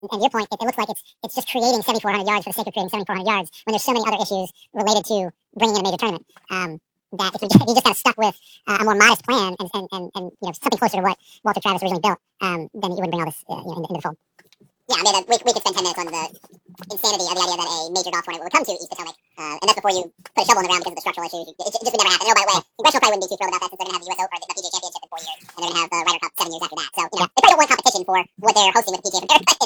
And to your point, it looks like it's just creating 7,400 yards for the sake of creating 7,400 yards when there's so many other issues related to bringing in a major tournament. That if you just kind of stuck with a more modest plan and something closer to what Walter Travis originally built, then you wouldn't bring all this into the fold. Yeah, I mean, we could spend 10 minutes on the insanity of the idea that a major golf tournament would come to East Potomac, and that's before you put a shovel in the ground because of the structural issues. It just would never happen. And oh, by the way, Congressional probably wouldn't be too thrilled about that since they're going to have the US Open or the PGA Championship in 4 years, and they're going to have the Ryder Cup 7 years after that. So, they probably don't want competition for what they're hosting with the PGA.